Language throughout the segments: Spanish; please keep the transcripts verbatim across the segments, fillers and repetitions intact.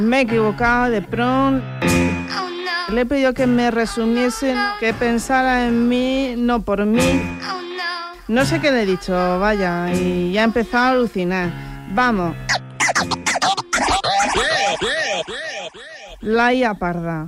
Me he equivocado de pronto. Le he pedido que me resumiese, que pensara en mí, no por mí. No sé qué le he dicho, vaya, y ya he empezado a alucinar. Vamos. La I A parda.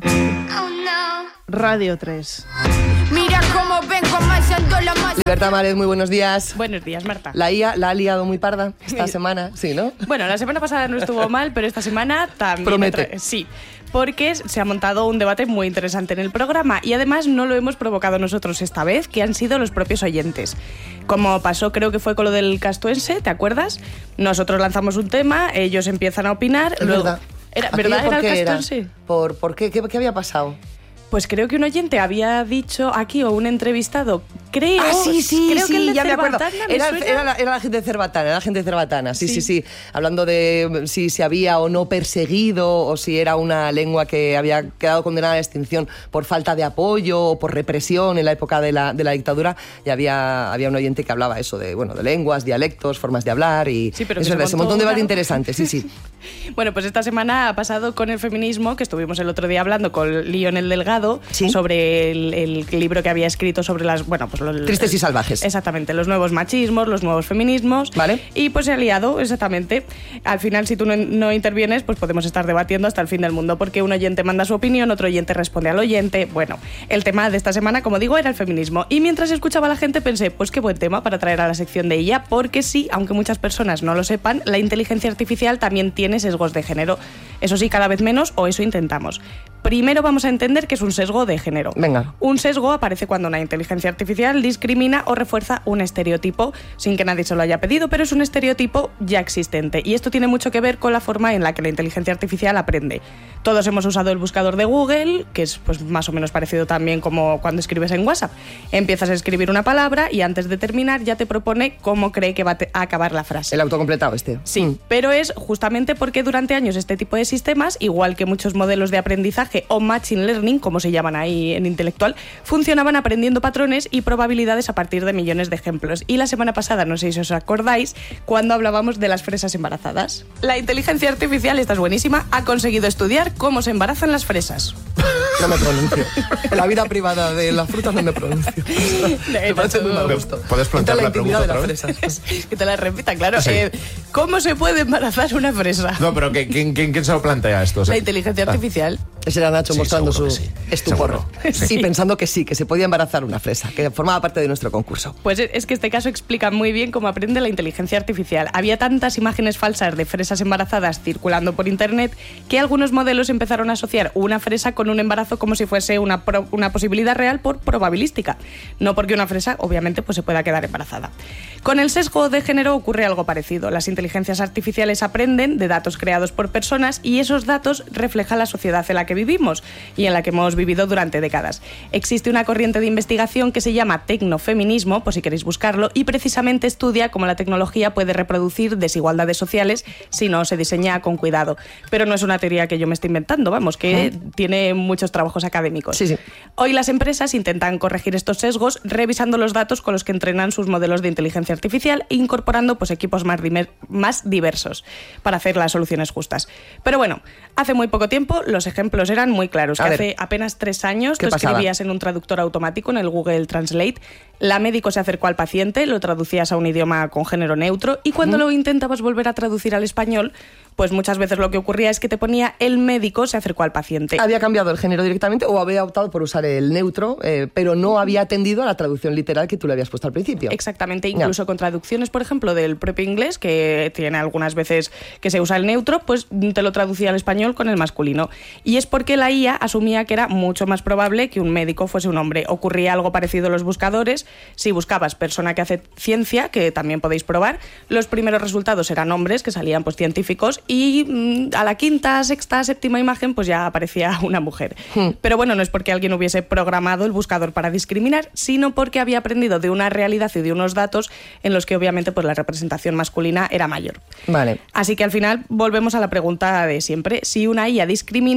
Radio tres. Mira cómo ven comenzando la más. Libertad Márez, muy buenos días. Buenos días, Marta. La I A la ha liado muy parda esta semana, sí, ¿no? Bueno, la semana pasada no estuvo mal, pero esta semana también... Promete. Tra- sí, porque se ha montado un debate muy interesante en el programa y además no lo hemos provocado nosotros esta vez, que han sido los propios oyentes. Como pasó, creo que fue con lo del castuense, ¿te acuerdas? Nosotros lanzamos un tema, ellos empiezan a opinar... Es luego... verdad. Era, ¿Aquello ¿Verdad? por ¿Era qué el era? castuense? ¿Por, por qué? qué? ¿Qué había pasado? Pues creo que un oyente había dicho aquí, o un entrevistado, creo... Ah, sí, sí, creo sí, que el de ya me acuerdo. Cerbatana, ¿me Era, suena? era, la, era la gente de Cerbatana, era la gente de Cerbatana, sí, sí, Sí. sí. Hablando de si se había o no perseguido, o si era una lengua que había quedado condenada a extinción por falta de apoyo o por represión en la época de la, de la dictadura, y había, había un oyente que hablaba eso de, bueno, de lenguas, dialectos, formas de hablar, y Sí, pero que es se verdad, ese montó montón de debate una- interesante, sí, sí. Bueno, pues esta semana ha pasado con el feminismo, que estuvimos el otro día hablando con Lionel Delgado, Sí. sobre el, el libro que había escrito sobre las... bueno, pues lo- Tristes y salvajes. Exactamente, los nuevos machismos, los nuevos feminismos. Vale. Y pues se ha liado, exactamente. Al final, si tú no, no intervienes, pues podemos estar debatiendo hasta el fin del mundo, porque un oyente manda su opinión, otro oyente responde al oyente. Bueno, el tema de esta semana, como digo, era el feminismo. Y mientras escuchaba a la gente pensé, pues qué buen tema para traer a la sección de ella, porque sí, aunque muchas personas no lo sepan, la inteligencia artificial también tiene sesgos de género. Eso sí, cada vez menos, o eso intentamos. Primero vamos a entender qué es un sesgo de género. Venga. Un sesgo aparece cuando una inteligencia artificial discrimina o refuerza un estereotipo sin que nadie se lo haya pedido, pero es un estereotipo ya existente. Y esto tiene mucho que ver con la forma en la que la inteligencia artificial aprende. Todos hemos usado el buscador de Google, que es pues, más o menos parecido también como cuando escribes en WhatsApp. Empiezas a escribir una palabra y antes de terminar ya te propone cómo cree que va a acabar la frase. El autocompletado este. Sí, Mm. pero es justamente porque durante años este tipo de sistemas, igual que muchos modelos de aprendizaje o machine learning, como se llaman ahí en intelectual, funcionaban aprendiendo patrones y probabilidades a partir de millones de ejemplos. Y la semana pasada, no sé si os acordáis, cuando hablábamos de las fresas embarazadas. La inteligencia artificial, esta es buenísima, ha conseguido estudiar cómo se embarazan las fresas. No me pronuncio. En la vida privada de las frutas no me pronuncio. Me parece muy mal gusto. ¿Puedes plantear Entra la pregunta intimidad otra de vez? las fresas. Que te la repita, claro. Sí. Eh, ¿Cómo se puede embarazar una fresa? No, pero ¿quién, quién, quién, quién se lo plantea esto? O sea, La inteligencia ah, artificial. Ese era Nacho Sí, mostrando su seguro que sí. estuporro. Seguro. Y pensando que sí, que se podía embarazar una fresa, que formaba parte de nuestro concurso. Pues es que este caso explica muy bien cómo aprende la inteligencia artificial. Había tantas imágenes falsas de fresas embarazadas circulando por internet que algunos modelos empezaron a asociar una fresa con un embarazo como si fuese una, pro- una posibilidad real por probabilística. No porque una fresa, obviamente, pues se pueda quedar embarazada. Con el sesgo de género ocurre algo parecido. Las inteligencias artificiales aprenden de datos creados por personas y esos datos reflejan la sociedad en la que vivimos y en la que hemos vivido durante décadas. Existe una corriente de investigación que se llama tecnofeminismo, por si queréis buscarlo, y precisamente estudia cómo la tecnología puede reproducir desigualdades sociales si no se diseña con cuidado. Pero no es una teoría que yo me esté inventando, vamos, que uh-huh. tiene muchos trabajos académicos. Sí, sí. Hoy las empresas intentan corregir estos sesgos revisando los datos con los que entrenan sus modelos de inteligencia artificial e incorporando pues, equipos más, dimer- más diversos para hacer las soluciones justas. Pero bueno, hace muy poco tiempo los ejemplos eran muy claros. Que hace apenas tres años tú escribías en un traductor automático, en el Google Translate, la médico se acercó al paciente, lo traducías a un idioma con género neutro y cuando uh-huh. lo intentabas volver a traducir al español, pues muchas veces lo que ocurría es que te ponía el médico se acercó al paciente. Había cambiado el género directamente o había optado por usar el neutro, eh, pero no había atendido a la traducción literal que tú le habías puesto al principio. Exactamente, incluso no. con traducciones, por ejemplo, del propio inglés, que tiene algunas veces que se usa el neutro, pues te lo traducía al español con el masculino. Y es porque la I A asumía que era mucho más probable que un médico fuese un hombre. Ocurría algo parecido en los buscadores. Si buscabas persona que hace ciencia, que también podéis probar, los primeros resultados eran hombres, que salían pues científicos, y mmm, a la quinta, sexta, séptima imagen pues ya aparecía una mujer. Hmm. Pero bueno, no es porque alguien hubiese programado el buscador para discriminar, sino porque había aprendido de una realidad y de unos datos en los que obviamente pues la representación masculina era mayor. Vale. Así que al final volvemos a la pregunta de siempre. Si una I A discrimina, ¿de quién es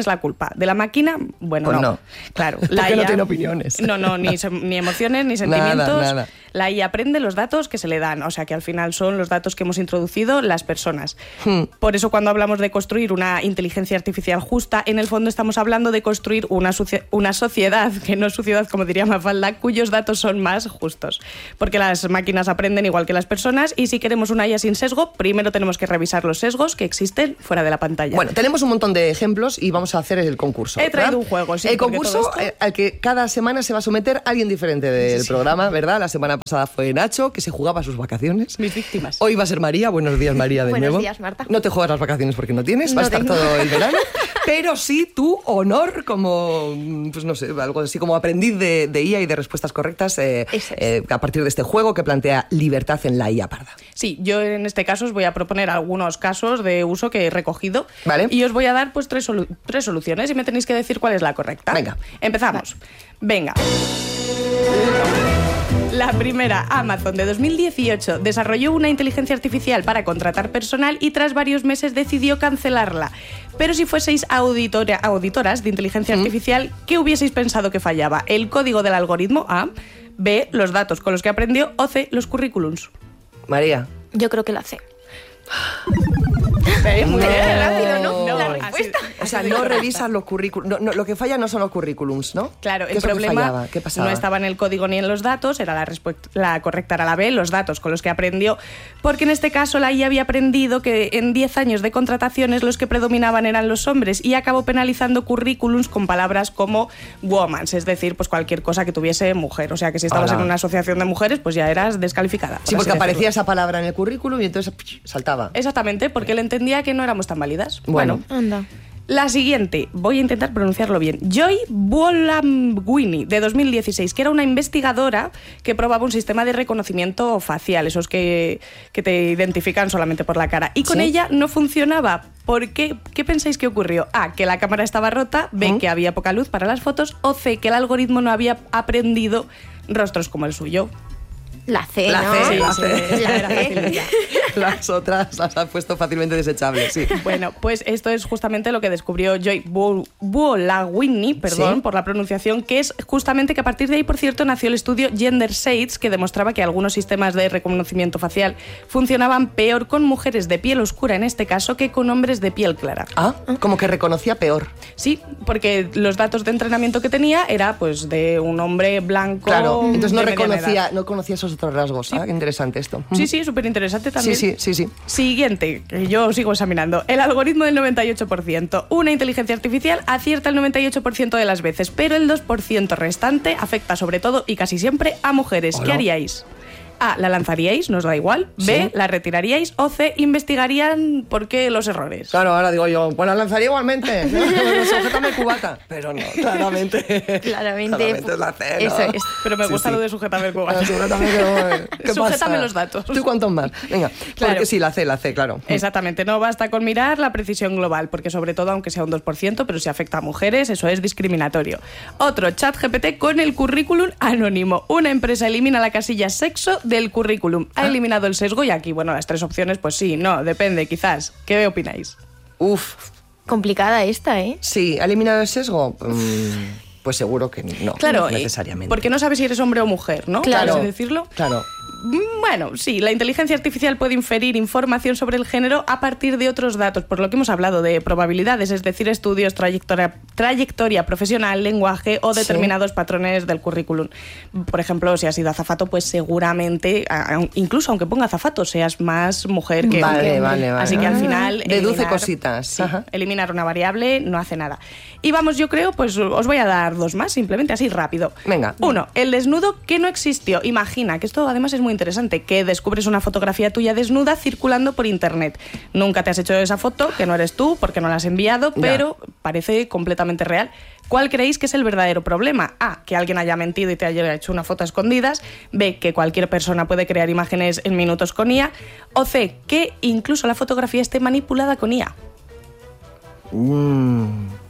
es la culpa? ¿De la máquina? Bueno, Pues no. no. Claro. Porque La no I A tiene opiniones. No, no, ni, ni emociones, ni sentimientos. Nada, nada. La I A aprende los datos que se le dan, o sea que al final son los datos que hemos introducido las personas. Hmm. Por eso cuando hablamos de construir una inteligencia artificial justa, en el fondo estamos hablando de construir una, una sociedad, que no es sociedad como diría Mafalda, cuyos datos son más justos. Porque las máquinas aprenden igual que las personas y si queremos una I A sin sesgo, primero tenemos que revisar los sesgos que existen fuera de la pantalla. Bueno, tenemos un montón de ejemplos y vamos a hacer el concurso. He traído ¿verdad? un juego, sí. El porque concurso todo esto- eh, al que cada semana se va a someter alguien diferente del Sí. programa, ¿verdad? La semana pasada fue Nacho, que se jugaba sus vacaciones. Mis víctimas. Hoy va a ser María. Buenos días, María, de Buenos nuevo. días, Marta. No te juegas las vacaciones porque no tienes, va a No estar tengo. todo el verano. Pero sí tu honor como, pues no sé, algo así como aprendiz de, de I A y de respuestas correctas eh, Eso es. eh, a partir de este juego que plantea libertad en la I A parda. Sí, yo en este caso os voy a proponer algunos casos de uso que he recogido. Vale. Y os voy a dar pues tres, solu- tres soluciones y me tenéis que decir cuál es la correcta. Venga. Empezamos. Venga. La primera, Amazon, de dos mil dieciocho, desarrolló una inteligencia artificial para contratar personal y tras varios meses decidió cancelarla. Pero si fueseis auditora- auditoras de inteligencia artificial, ¿qué hubieseis pensado que fallaba? ¿El código del algoritmo? A. B. Los datos con los que aprendió. O C. Los currículums. María. Yo creo que la C. Muy No. bien, rápido, ¿no? No. La Así- respuesta. O sea, no revisas los currículums. No, no, lo que falla no son los currículums, ¿no? Claro, ¿Qué el es lo que problema fallaba? ¿Qué pasaba? no estaba en el código ni en los datos, era la, respu- la correcta era la B, los datos con los que aprendió, porque en este caso la I A había aprendido que en diez años de contrataciones los que predominaban eran los hombres y acabó penalizando currículums con palabras como womans, es decir, pues cualquier cosa que tuviese mujer. O sea que si estabas Ala. en una asociación de mujeres, pues ya eras descalificada. por Sí, así porque aparecía decirlo. esa palabra en el currículum y entonces pch, saltaba. Exactamente, porque él entendía que no éramos tan válidas. Bueno. Anda. La siguiente, voy a intentar pronunciarlo bien. Joy Buolamwini, de dos mil dieciséis, que era una investigadora que probaba un sistema de reconocimiento facial, esos que, que te identifican solamente por la cara. Y con ¿Sí? ella no funcionaba. ¿Por qué? ¿Qué pensáis que ocurrió? A, que la cámara estaba rota. B, ¿Mm? que había poca luz para las fotos. O C, que el algoritmo no había aprendido rostros como el suyo. La C, La ¿no? C, la sí, C. ya era facililla. Las otras las has puesto fácilmente desechables, sí. Bueno, pues esto es justamente lo que descubrió Joy Buolamwini, perdón ¿Sí? por la pronunciación, que es justamente que a partir de ahí, por cierto, nació el estudio Gender Shades, que demostraba que algunos sistemas de reconocimiento facial funcionaban peor con mujeres de piel oscura, en este caso, que con hombres de piel clara. Ah, como que reconocía peor. Sí, porque los datos de entrenamiento que tenía era pues de un hombre blanco. Claro, entonces no de mediana reconocía, edad. no conocía esos otros rasgos. Ah, qué interesante esto. Sí, sí, súper interesante también. Sí, sí, sí, sí. Siguiente, que yo sigo examinando. El algoritmo del noventa y ocho por ciento. Una inteligencia artificial acierta el noventa y ocho por ciento de las veces, pero el dos por ciento restante afecta sobre todo y casi siempre a mujeres. ¿Qué Hola. haríais? A, la lanzaríais, nos da igual. B, Sí. la retiraríais. O C, investigarían por qué los errores. Claro, ahora digo yo, pues la lanzaría igualmente. Sujétame el cubata. Pero no, claramente. Claramente. es la C, ¿no? Eso es. Pero me Sí, gusta sí. lo de sujetarme el Ah, cubata. sujétame que- ¿qué Sujétame pasa? los datos. ¿Tú cuántos más? Venga, Claro. porque sí, la C, la C, claro. Exactamente, no basta con mirar la precisión global, porque sobre todo, aunque sea un dos por ciento, pero si afecta a mujeres, eso es discriminatorio. Otro, ChatGPT con el currículum anónimo. Una empresa elimina la casilla sexo del currículum. Ha eliminado el sesgo y aquí, bueno, las tres opciones, pues sí, no, depende, quizás. ¿Qué opináis? Uf, Complicada esta, ¿eh? sí, ¿ha eliminado el sesgo? Mm, pues seguro que no, Claro, no eh, necesariamente. porque no sabes si eres hombre o mujer, ¿no? Claro. ¿Por así decirlo? Claro. Mm, Bueno, sí, la inteligencia artificial puede inferir información sobre el género a partir de otros datos, por lo que hemos hablado de probabilidades, es decir, estudios, trayectoria, trayectoria profesional, lenguaje o Sí. determinados patrones del currículum. Por ejemplo, si has sido azafato, pues seguramente, a- a- incluso aunque ponga azafato, seas más mujer que Vale, hombre. vale, vale. Así que al Ah, final... deduce cositas. Sí, Ajá. eliminar una variable no hace nada. Y vamos, yo creo, pues os voy a dar dos más, simplemente así rápido. Venga. Uno, el desnudo que no existió. Imagina, que esto además es muy interesante, que descubres una fotografía tuya desnuda circulando por internet. Nunca te has hecho esa foto, que no eres tú, porque no la has enviado, Ya. pero parece completamente real. ¿Cuál creéis que es el verdadero problema? A, que alguien haya mentido y te haya hecho una foto a escondidas. B, que cualquier persona puede crear imágenes en minutos con I A. O C, que incluso la fotografía esté manipulada con I A. Mm.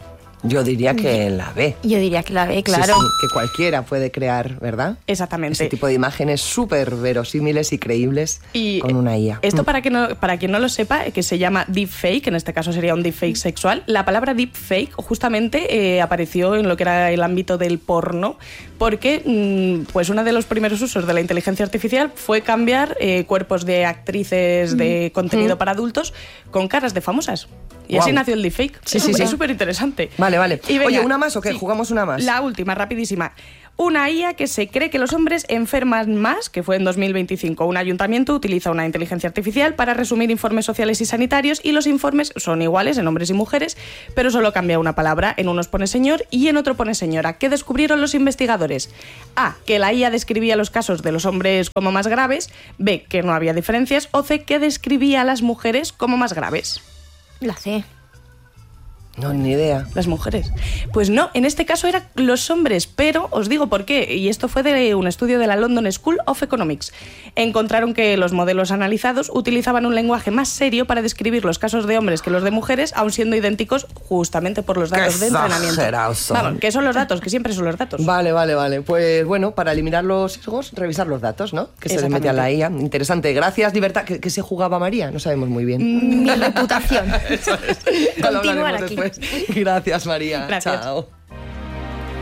Yo diría que la B. Yo diría que la B, claro. Sí, sí, que cualquiera puede crear, ¿verdad? Exactamente. Ese tipo de imágenes súper verosímiles y creíbles y con una I A. Esto, para, que no, para quien no lo sepa, que se llama deepfake, en este caso sería un deepfake sexual. La palabra deepfake justamente eh, apareció en lo que era el ámbito del porno, porque mmm, pues uno de los primeros usos de la inteligencia artificial fue cambiar eh, cuerpos de actrices de mm. contenido mm. para adultos con caras de famosas. Y wow. así nació el deepfake. Sí, es sí, sí. súper interesante. Vale, vale. Y venga, oye, ¿una más o qué? Sí, ¿Jugamos una más? La última, rapidísima. Una I A que se cree que los hombres enferman más, que fue en dos mil veinticinco. Un ayuntamiento utiliza una inteligencia artificial para resumir informes sociales y sanitarios, y los informes son iguales en hombres y mujeres, pero solo cambia una palabra. En unos pone señor y en otro pone señora. ¿Qué descubrieron los investigadores? A, que la I A describía los casos de los hombres como más graves. B, que no había diferencias. O C, que describía a las mujeres como más graves. La C. No, ni idea. Las mujeres. Pues no, en este caso eran los hombres, pero os digo por qué, y esto fue de un estudio de la London School of Economics. Encontraron que los modelos analizados utilizaban un lenguaje más serio para describir los casos de hombres que los de mujeres, aun siendo idénticos justamente por los datos de entrenamiento. Son. Vamos, que son los datos, que siempre son los datos. Vale, vale, vale. Pues bueno, para eliminar los sesgos, revisar los datos, ¿no? Que se les mete a la I A. Interesante. Gracias, Libertad. ¿Qué, qué se jugaba María? No sabemos muy bien. Mi reputación. Eso es. Continuar aquí. Después. Gracias, María. Gracias. Chao.